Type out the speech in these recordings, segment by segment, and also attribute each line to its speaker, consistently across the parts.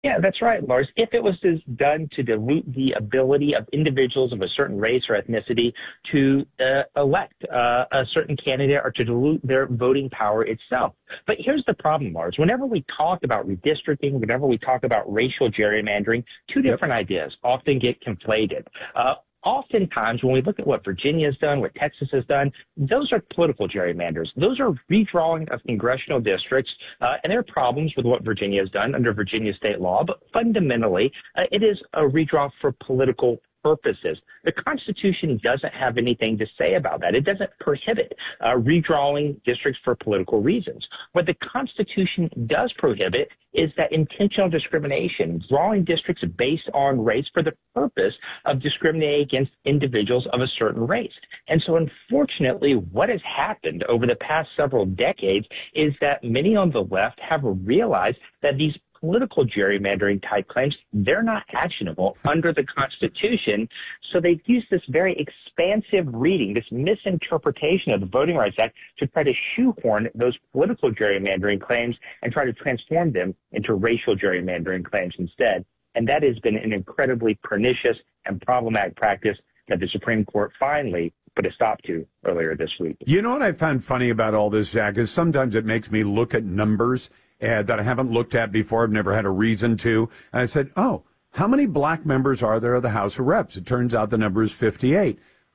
Speaker 1: Yeah, that's right, Lars. If it was done to dilute the ability of individuals of a certain race or ethnicity to elect a certain candidate or to dilute their voting power itself. But here's the problem, Lars. Whenever we talk about redistricting, whenever we talk about racial gerrymandering, two different ideas often get conflated. Oftentimes, when we look at what Virginia has done, what Texas has done, those are political gerrymanders. Those are redrawing of congressional districts, and there are problems with what Virginia has done under Virginia state law, but fundamentally, it is a redraw for political purposes. The Constitution doesn't have anything to say about that. It doesn't prohibit redrawing districts for political reasons. What the Constitution does prohibit is that intentional discrimination, drawing districts based on race for the purpose of discriminating against individuals of a certain race. And so unfortunately, what has happened over the past several decades is that many on the left have realized that these political gerrymandering type claims, they're not actionable under the Constitution. So they've used this very expansive reading, this misinterpretation of the Voting Rights Act to try to shoehorn those political gerrymandering claims and try to transform them into racial gerrymandering claims instead. And that has been an incredibly pernicious and problematic practice that the Supreme Court finally put a stop to earlier this week.
Speaker 2: You know what I found funny about all this, Zach, is sometimes it makes me look at numbers that I haven't looked at before. I've never had a reason to. And I said, oh, how many black members are there of the House of Reps? It turns out the number is 58.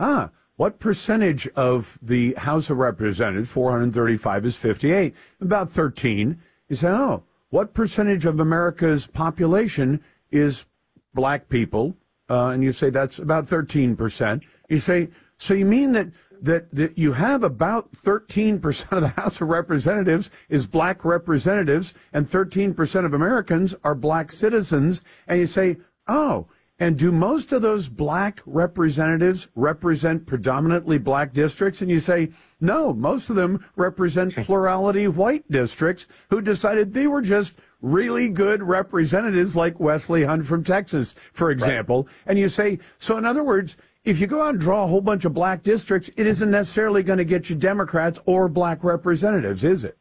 Speaker 2: What percentage of the House of Representatives, 435, is 58? About 13. You say, oh, what percentage of America's population is black people? And you say that's about 13%. You say, so you mean that you have about 13% of the House of Representatives is black representatives and 13% of Americans are black citizens. And you say, oh, and do most of those black representatives represent predominantly black districts? And you say, no, most of them represent plurality white districts who decided they were just really good representatives like Wesley Hunt from Texas, for example. Right. And you say, so in other words, if you go out and draw a whole bunch of black districts, it isn't necessarily going to get you Democrats or black representatives, is it?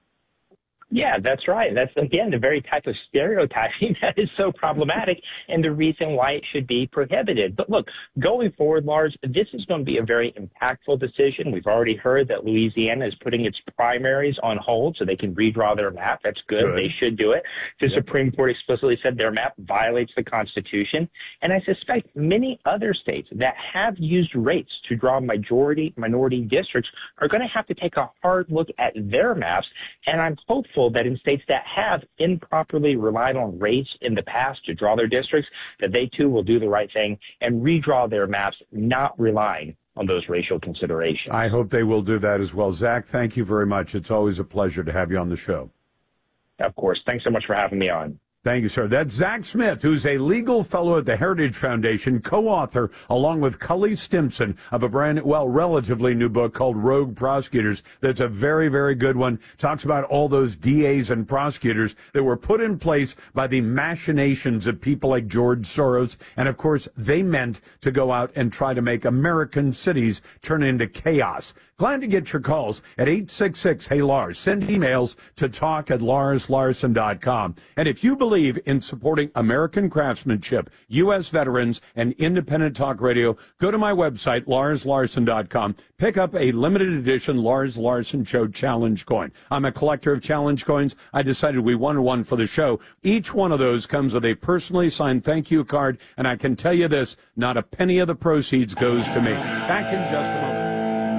Speaker 1: Yeah, that's right. That's, again, the very type of stereotyping that is so problematic and the reason why it should be prohibited. But look, going forward, Lars, this is going to be a very impactful decision. We've already heard that Louisiana is putting its primaries on hold so they can redraw their map. That's good. They should do it. The Supreme Court explicitly said their map violates the Constitution. And I suspect many other states that have used race to draw minority districts are going to have to take a hard look at their maps. And I'm hopeful that in states that have improperly relied on race in the past to draw their districts, that they too will do the right thing and redraw their maps, not relying on those racial considerations.
Speaker 2: I hope they will do that as well. Zach, thank you very much. It's always a pleasure to have you on the show.
Speaker 1: Of course. Thanks so much for having me on.
Speaker 2: Thank you, sir. That's Zach Smith, who's a legal fellow at the Heritage Foundation, co-author, along with Cully Stimson, of a relatively new book called Rogue Prosecutors. That's a very, very good one. Talks about all those DAs and prosecutors that were put in place by the machinations of people like George Soros. And, of course, they meant to go out and try to make American cities turn into chaos. Glad to get your calls at 866-HEY-LARS. Send emails to talk@LarsLarson.com. And if you believe in supporting American craftsmanship, U.S. veterans, and independent talk radio, go to my website, LarsLarson.com. Pick up a limited edition Lars Larson Show challenge coin. I'm a collector of challenge coins. I decided we wanted one for the show. Each one of those comes with a personally signed thank you card, and I can tell you this, not a penny of the proceeds goes to me. Back in just a moment.